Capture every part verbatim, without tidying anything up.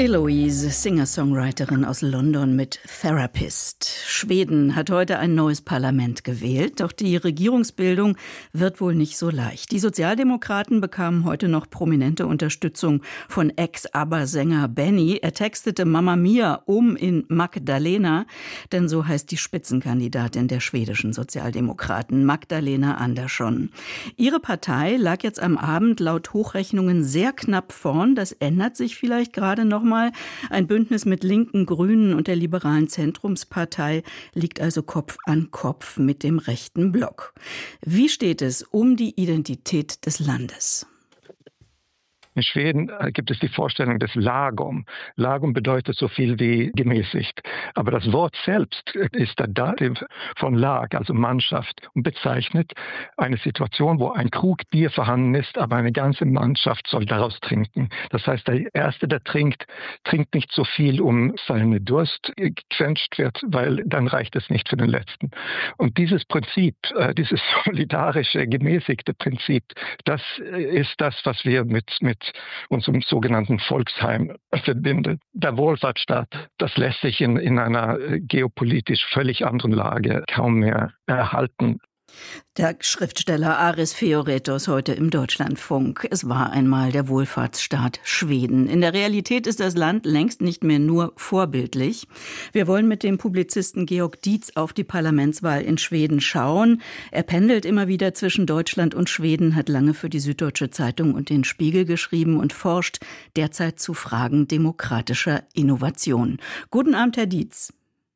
Eloise, Singer-Songwriterin aus London mit Therapist. Schweden hat heute ein neues Parlament gewählt, doch die Regierungsbildung wird wohl nicht so leicht. Die Sozialdemokraten bekamen heute noch prominente Unterstützung von Ex-ABBA-Sänger Benny. Er textete Mamma Mia um in Magdalena, denn so heißt die Spitzenkandidatin der schwedischen Sozialdemokraten, Magdalena Andersson. Ihre Partei lag jetzt am Abend laut Hochrechnungen sehr knapp vorn. Das ändert sich vielleicht gerade noch mal. Ein Bündnis mit Linken, Grünen und der liberalen Zentrumspartei liegt also Kopf an Kopf mit dem rechten Block. Wie steht es um die Identität des Landes? In Schweden gibt es die Vorstellung des Lagom. Lagom bedeutet so viel wie gemäßigt. Aber das Wort selbst ist der Dativ von Lag, also Mannschaft, und bezeichnet eine Situation, wo ein Krug Bier vorhanden ist, aber eine ganze Mannschaft soll daraus trinken. Das heißt, der Erste, der trinkt, trinkt nicht so viel, um seine Durst gequetscht wird, weil dann reicht es nicht für den Letzten. Und dieses Prinzip, dieses solidarische, gemäßigte Prinzip, das ist das, was wir mit, mit unserem sogenannten Volksheim verbindet. Der Wohlfahrtsstaat, das lässt sich in, in einer geopolitisch völlig anderen Lage kaum mehr erhalten. Der Schriftsteller Aris Feoretos heute im Deutschlandfunk. Es war einmal der Wohlfahrtsstaat Schweden. In der Realität ist das Land längst nicht mehr nur vorbildlich. Wir wollen mit dem Publizisten Georg Dietz auf die Parlamentswahl in Schweden schauen. Er pendelt immer wieder zwischen Deutschland und Schweden, hat lange für die Süddeutsche Zeitung und den Spiegel geschrieben und forscht derzeit zu Fragen demokratischer Innovation. Guten Abend, Herr Dietz.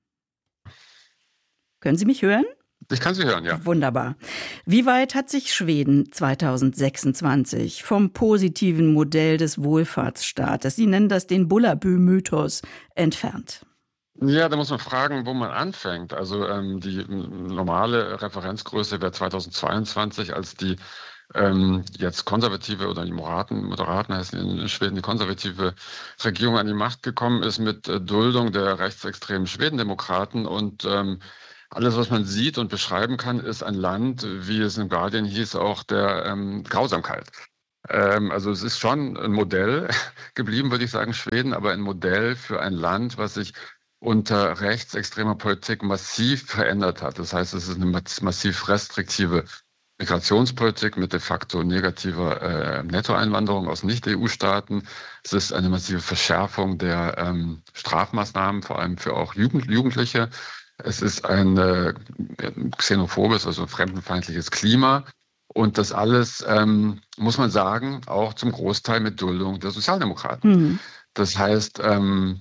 Können Sie mich hören? Ich kann Sie hören, ja. Wunderbar. Wie weit hat sich Schweden zweitausendsechsundzwanzig vom positiven Modell des Wohlfahrtsstaates, Sie nennen das den Bullabü-Mythos, entfernt? Ja, da muss man fragen, wo man anfängt. Also ähm, die normale Referenzgröße wäre zweitausendzweiundzwanzig, als die ähm, jetzt konservative oder die Moderaten, Moderaten heißen in Schweden, die konservative Regierung an die Macht gekommen ist mit äh, Duldung der rechtsextremen Schwedendemokraten und ähm, alles, was man sieht und beschreiben kann, ist ein Land, wie es im Guardian hieß, auch der ähm, Grausamkeit. Ähm, also es ist schon ein Modell geblieben, würde ich sagen, Schweden, aber ein Modell für ein Land, was sich unter rechtsextremer Politik massiv verändert hat. Das heißt, es ist eine massiv restriktive Migrationspolitik mit de facto negativer äh, Nettoeinwanderung aus Nicht-E U-Staaten. Es ist eine massive Verschärfung der ähm, Strafmaßnahmen, vor allem für auch Jugend- Jugendliche. Es ist ein äh, xenophobes, also fremdenfeindliches Klima. Und das alles, ähm, muss man sagen, auch zum Großteil mit Duldung der Sozialdemokraten. Mhm. Das heißt, ähm,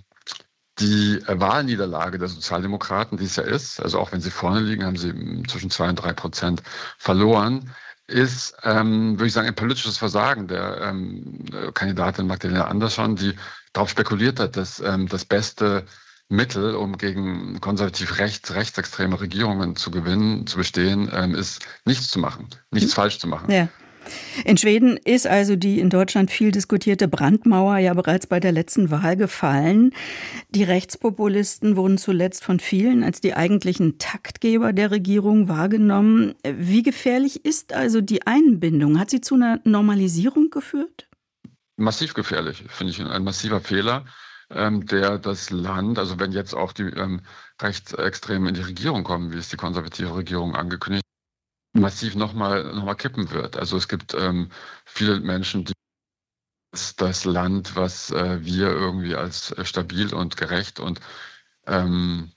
die Wahlniederlage der Sozialdemokraten, die es ja ist, also auch wenn sie vorne liegen, haben sie zwischen zwei und drei Prozent verloren, ist, ähm, würde ich sagen, ein politisches Versagen der ähm, Kandidatin Magdalena Andersson, die darauf spekuliert hat, dass ähm, das beste Mittel, um gegen konservativ rechts, rechtsextreme Regierungen zu gewinnen, zu bestehen, ähm, ist nichts zu machen, nichts hm. falsch zu machen. Ja. In Schweden ist also die in Deutschland viel diskutierte Brandmauer ja bereits bei der letzten Wahl gefallen. Die Rechtspopulisten wurden zuletzt von vielen als die eigentlichen Taktgeber der Regierung wahrgenommen. Wie gefährlich ist also die Einbindung? Hat sie zu einer Normalisierung geführt? Massiv gefährlich, finde ich, ein massiver Fehler, ähm, der das Land, also wenn jetzt auch die ähm, Rechtsextremen in die Regierung kommen, wie es die konservative Regierung angekündigt hat, massiv nochmal noch mal kippen wird. Also es gibt ähm, viele Menschen, die das, das Land, was äh, wir irgendwie als äh, stabil und gerecht und ähm,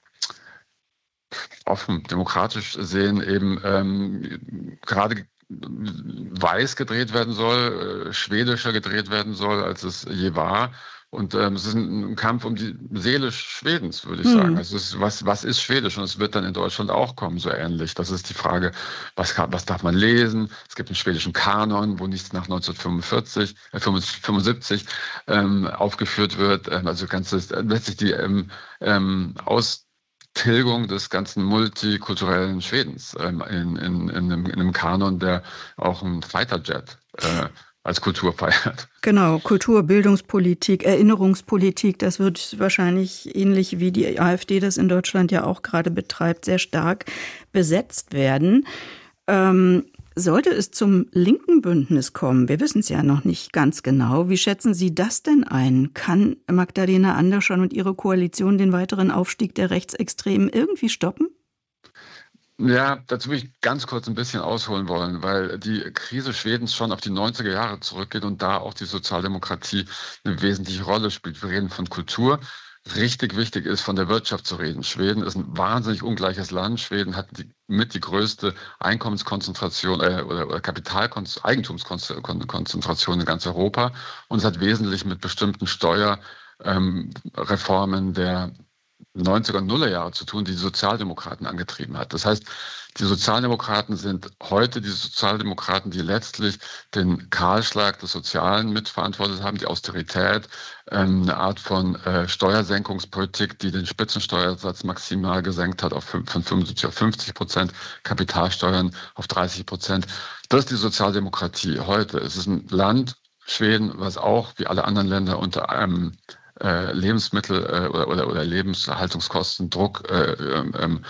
offen, demokratisch sehen, eben ähm, gerade weiß gedreht werden soll, äh, schwedischer gedreht werden soll, als es je war. Und ähm, es ist ein, ein Kampf um die Seele Schwedens, würde ich hm. sagen. Also es ist, was, was ist Schwedisch? Und es wird dann in Deutschland auch kommen, so ähnlich. Das ist die Frage, was, kann, was darf man lesen? Es gibt einen schwedischen Kanon, wo nichts nach neunzehnhundertfünfundvierzig, äh, fünfundsiebzig ähm, aufgeführt wird. Ähm, also ganzes, letztlich die ähm, ähm, Austilgung des ganzen multikulturellen Schwedens ähm, in, in, in, einem, in einem Kanon, der auch ein Fighterjet äh, als Kultur feiert. Genau, Kultur, Bildungspolitik, Erinnerungspolitik, das wird wahrscheinlich ähnlich wie die AfD das in Deutschland ja auch gerade betreibt, sehr stark besetzt werden. Ähm, Sollte es zum linken Bündnis kommen, wir wissen es ja noch nicht ganz genau, wie schätzen Sie das denn ein? Kann Magdalena Andersson und ihre Koalition den weiteren Aufstieg der Rechtsextremen irgendwie stoppen? Ja, dazu will ich ganz kurz ein bisschen ausholen wollen, weil die Krise Schwedens schon auf die neunziger Jahre zurückgeht und da auch die Sozialdemokratie eine wesentliche Rolle spielt. Wir reden von Kultur. Richtig wichtig ist, von der Wirtschaft zu reden. Schweden ist ein wahnsinnig ungleiches Land. Schweden hat die, mit die größte Einkommenskonzentration äh, oder, oder Kapital-Eigentumskonzentration in ganz Europa. Und es hat wesentlich mit bestimmten Steuerreformen ähm, der neunziger und Nullerjahre zu tun, die die Sozialdemokraten angetrieben hat. Das heißt, die Sozialdemokraten sind heute die Sozialdemokraten, die letztlich den Kahlschlag des Sozialen mitverantwortet haben, die Austerität, ähm, eine Art von äh, Steuersenkungspolitik, die den Spitzensteuersatz maximal gesenkt hat auf von fünfundsiebzig auf fünfzig Prozent, Kapitalsteuern auf dreißig Prozent. Das ist die Sozialdemokratie heute. Es ist ein Land, Schweden, was auch wie alle anderen Länder unter einem Äh, Lebensmittel äh, oder, oder, oder Lebenshaltungskostendruck äh, ähm,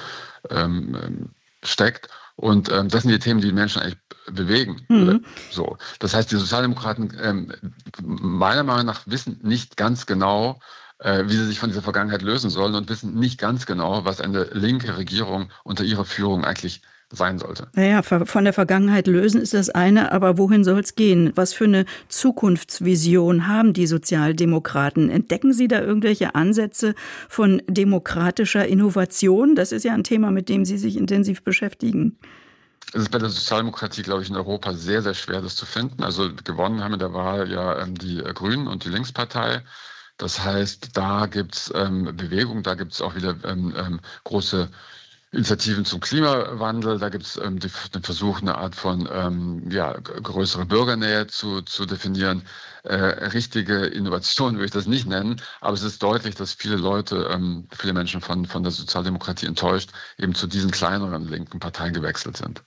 ähm, steckt. Und ähm, das sind die Themen, die die Menschen eigentlich bewegen. Mhm. So. Das heißt, die Sozialdemokraten ähm, meiner Meinung nach wissen nicht ganz genau, äh, wie sie sich von dieser Vergangenheit lösen sollen und wissen nicht ganz genau, was eine linke Regierung unter ihrer Führung eigentlich sein sollte. Naja, von der Vergangenheit lösen ist das eine, aber wohin soll es gehen? Was für eine Zukunftsvision haben die Sozialdemokraten? Entdecken Sie da irgendwelche Ansätze von demokratischer Innovation? Das ist ja ein Thema, mit dem Sie sich intensiv beschäftigen. Es ist bei der Sozialdemokratie, glaube ich, in Europa sehr, sehr schwer, das zu finden. Also gewonnen haben in der Wahl ja ähm, die Grünen und die Linkspartei. Das heißt, da gibt es ähm, Bewegung, da gibt es auch wieder ähm, ähm, große Initiativen zum Klimawandel, da gibt es ähm, den Versuch, eine Art von ähm, ja, größere Bürgernähe zu, zu definieren. Äh, richtige Innovation würde ich das nicht nennen, aber es ist deutlich, dass viele Leute, ähm, viele Menschen von, von der Sozialdemokratie enttäuscht, eben zu diesen kleineren linken Parteien gewechselt sind.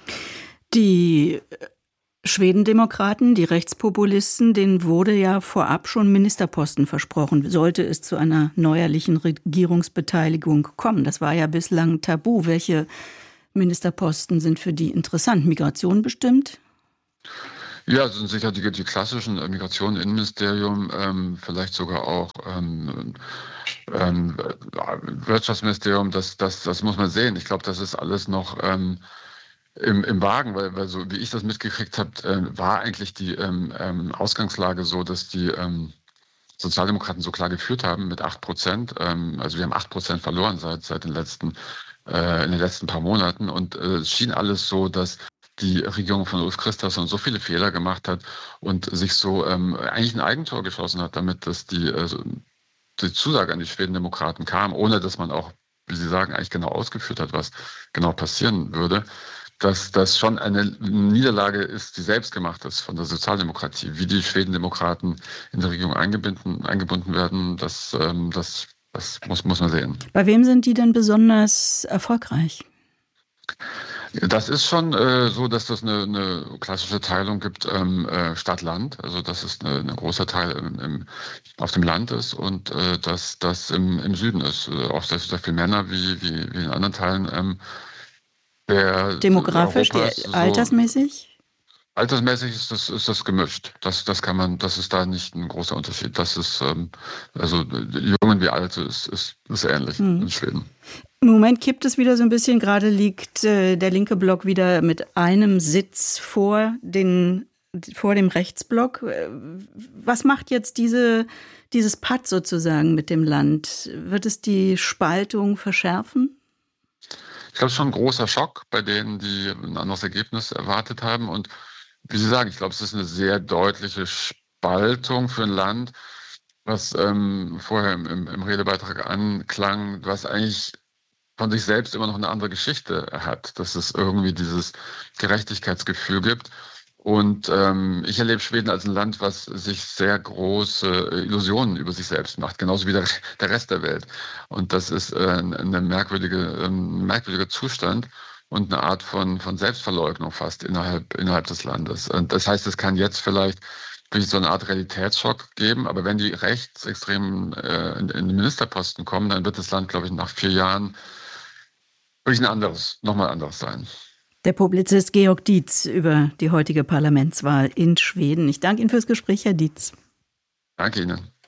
Die Schwedendemokraten, die Rechtspopulisten, denen wurde ja vorab schon Ministerposten versprochen, sollte es zu einer neuerlichen Regierungsbeteiligung kommen. Das war ja bislang tabu. Welche Ministerposten sind für die interessant? Migration bestimmt? Ja, das sind sicher die, die klassischen äh, Migration, Innenministerium, ähm, vielleicht sogar auch ähm, ähm, Wirtschaftsministerium. Das, das, das muss man sehen. Ich glaube, das ist alles noch ähm, Im, im Wagen, weil, weil so wie ich das mitgekriegt habe, äh, war eigentlich die ähm, ähm, Ausgangslage so, dass die ähm, Sozialdemokraten so klar geführt haben mit acht Prozent. Ähm, also wir haben acht Prozent verloren seit, seit den letzten, äh, in den letzten paar Monaten. Und äh, es schien alles so, dass die Regierung von Ulf Kristersson so viele Fehler gemacht hat und sich so ähm, eigentlich ein Eigentor geschossen hat, damit dass die, äh, die Zusage an die Schwedendemokraten kam, ohne dass man auch, wie Sie sagen, eigentlich genau ausgeführt hat, was genau passieren würde. Dass das schon eine Niederlage ist, die selbst gemacht ist von der Sozialdemokratie. Wie die Schwedendemokraten in der Regierung eingebunden, eingebunden werden, das, ähm, das, das muss, muss man sehen. Bei wem sind die denn besonders erfolgreich? Das ist schon äh, so, dass das eine, eine klassische Teilung gibt, ähm, äh, Stadt-Land. Also dass es eine, ein großer Teil im, im, auf dem Land ist und äh, dass das im, im Süden ist. Also auch sehr, sehr viele Männer wie, wie, wie in anderen Teilen. Ähm, Der Demografisch, Europas, die, altersmäßig? So, altersmäßig ist das, ist das gemischt. Das, das kann man, das ist da nicht ein großer Unterschied. Das ist, ähm, also Jungen wie Alte ist, ist, ist ähnlich hm. in Schweden. Im Moment kippt es wieder so ein bisschen. Gerade liegt äh, der linke Block wieder mit einem Sitz vor, den, vor dem Rechtsblock. Was macht jetzt diese, dieses Patt sozusagen mit dem Land? Wird es die Spaltung verschärfen? Ich glaube, es ist schon ein großer Schock bei denen, die ein anderes Ergebnis erwartet haben. Und wie Sie sagen, ich glaube, es ist eine sehr deutliche Spaltung für ein Land, was ähm, vorher im, im, im Redebeitrag anklang, was eigentlich von sich selbst immer noch eine andere Geschichte hat, dass es irgendwie dieses Gerechtigkeitsgefühl gibt. Und ähm, ich erlebe Schweden als ein Land, was sich sehr große Illusionen über sich selbst macht, genauso wie der, der Rest der Welt. Und das ist äh, eine merkwürdige, ein merkwürdiger Zustand und eine Art von, von Selbstverleugnung fast innerhalb, innerhalb des Landes. Und das heißt, es kann jetzt vielleicht so eine Art Realitätsschock geben, aber wenn die Rechtsextremen äh, in, in den Ministerposten kommen, dann wird das Land, glaube ich, nach vier Jahren wirklich ein anderes, nochmal anderes sein. Der Publizist Georg Dietz über die heutige Parlamentswahl in Schweden. Ich danke Ihnen fürs Gespräch, Herr Dietz. Danke Ihnen.